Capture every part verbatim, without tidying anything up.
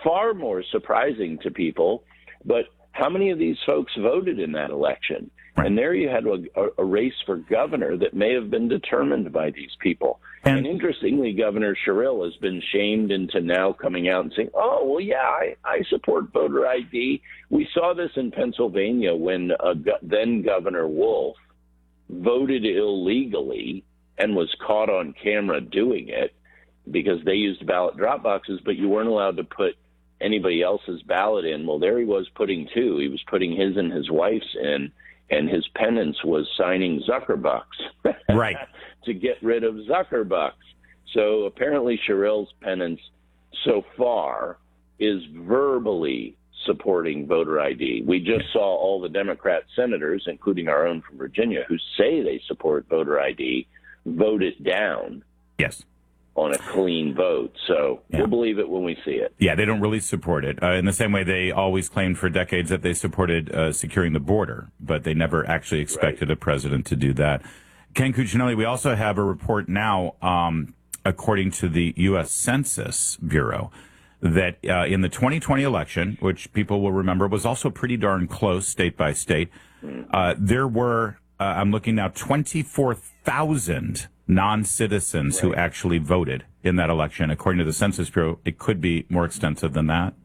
far more surprising to people. But how many of these folks voted in that election? Right. And there you had a, a race for governor that may have been determined by these people. And, and interestingly, Governor Sherrill has been shamed into now coming out and saying, oh, well, yeah, I, I support voter I D. We saw this in Pennsylvania when uh, then Governor Wolf voted illegally and was caught on camera doing it because they used ballot drop boxes, but you weren't allowed to put anybody else's ballot in. Well, there he was putting two. He was putting his and his wife's in, and his penance was signing Zuckerbucks right. to get rid of Zuckerbucks. So apparently Sherrill's penance so far is verbally supporting voter I D. We just saw all the Democrat senators, including our own from Virginia, who say they support voter I D, vote it down. Yes. On a clean vote. So yeah. We'll believe it when we see it. Yeah, they don't really support it. Uh, in the same way they always claimed for decades that they supported uh, securing the border, but they never actually expected right. a president to do that. Ken Cuccinelli, we also have a report now, um, according to the U S Census Bureau, that uh, in the twenty twenty election, which people will remember was also pretty darn close state by state, mm. uh, there were, uh, I'm looking now, twenty-four thousand non-citizens right. who actually voted in that election. According to the Census Bureau, it could be more extensive than that.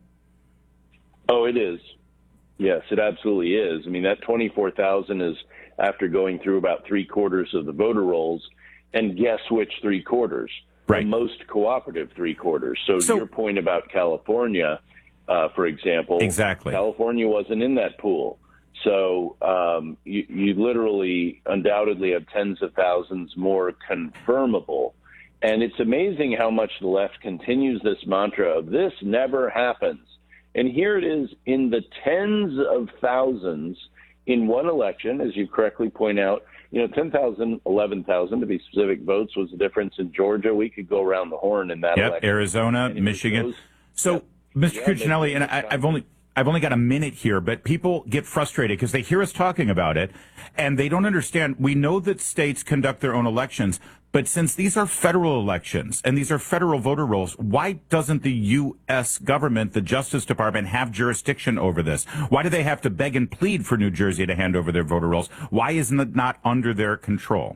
Oh, it is. Yes, it absolutely is. I mean, that twenty-four thousand is after going through about three quarters of the voter rolls, and guess which three quarters? Right. The most cooperative three quarters. So, so your point about California, uh, for example, exactly. California wasn't in that pool. So um, you, you literally undoubtedly have tens of thousands more confirmable. And it's amazing how much the left continues this mantra of this never happens. And here it is in the tens of thousands in one election, as you correctly point out. You know, ten thousand, eleven thousand to be specific votes was the difference in Georgia. We could go around the horn in that yep, election. Arizona, Michigan. Goes, so, yep. Mister Yeah, Cuccinelli, and I, I've only... I've only got a minute here, but people get frustrated because they hear us talking about it and they don't understand. We know that states conduct their own elections, but since these are federal elections and these are federal voter rolls, why doesn't the U S government, the Justice Department, have jurisdiction over this? Why do they have to beg and plead for New Jersey to hand over their voter rolls? Why isn't it not under their control?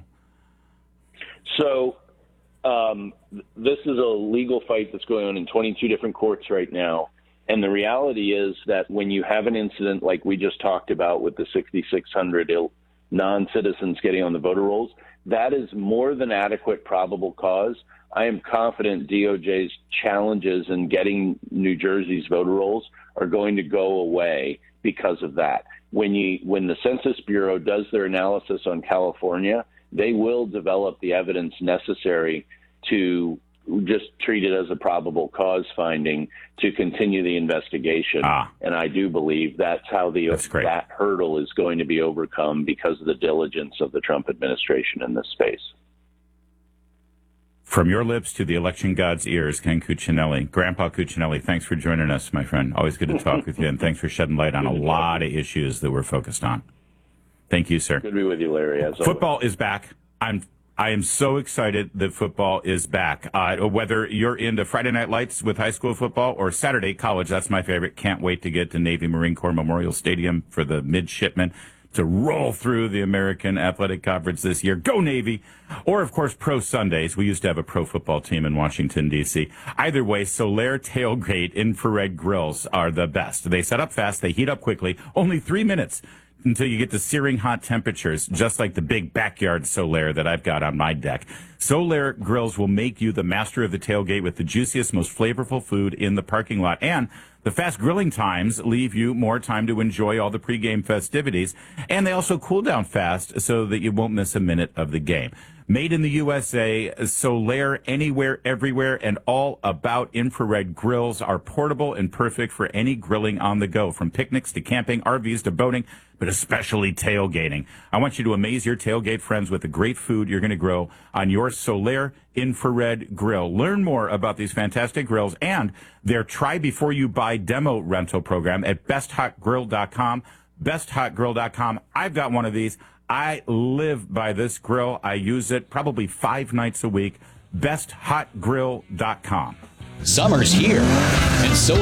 So um, this is a legal fight that's going on in twenty-two different courts right now. And the reality is that when you have an incident like we just talked about with the sixty-six hundred Ill non-citizens getting on the voter rolls, that is more than adequate probable cause. I am confident D O J's challenges in getting New Jersey's voter rolls are going to go away because of that. When you when the Census Bureau does their analysis on California, they will develop the evidence necessary to just treat it as a probable cause finding to continue the investigation. Ah. And I do believe that's how the that's that hurdle is going to be overcome because of the diligence of the Trump administration in this space. From your lips to the election god's ears, Ken Cuccinelli. Grandpa Cuccinelli, thanks for joining us, my friend. Always good to talk with you, and thanks for shedding light on a lot of issues that we're focused on. Thank you, sir. Good to be with you, Larry. As Football always. is back. I'm I am so excited that football is back. Uh, whether you're into Friday Night Lights with high school football or Saturday college, that's my favorite. Can't wait to get to Navy Marine Corps Memorial Stadium for the midshipmen to roll through the American Athletic Conference this year. Go Navy! Or, of course, Pro Sundays. We used to have a pro football team in Washington, D C Either way, Solaire Tailgate infrared grills are the best. They set up fast. They heat up quickly. Only three minutes until you get to searing hot temperatures, just like the big backyard Solaire that I've got on my deck. Solaire grills will make you the master of the tailgate with the juiciest, most flavorful food in the parking lot. And the fast grilling times leave you more time to enjoy all the pregame festivities. And they also cool down fast so that you won't miss a minute of the game. Made in the U S A, Solaire anywhere, everywhere, and all about infrared grills are portable and perfect for any grilling on the go, from picnics to camping, R Vs to boating, but especially tailgating. I want you to amaze your tailgate friends with the great food you're going to grow on your Solaire infrared grill. Learn more about these fantastic grills and their Try Before You Buy demo rental program at best hot grill dot com. best hot grill dot com. I've got one of these. I live by this grill. I use it probably five nights a week. best hot grill dot com. Summer's here, and so